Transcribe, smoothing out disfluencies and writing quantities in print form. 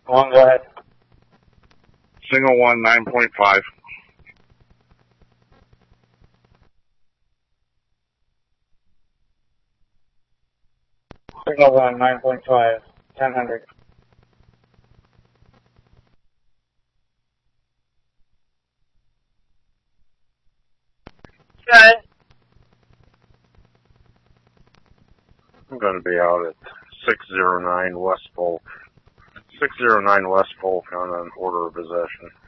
One, go ahead. Single one, 9.5. Signal 1, 9.5, 1000. Okay. I'm going to be out at 609 West Polk. 609 West Polk on an order of possession.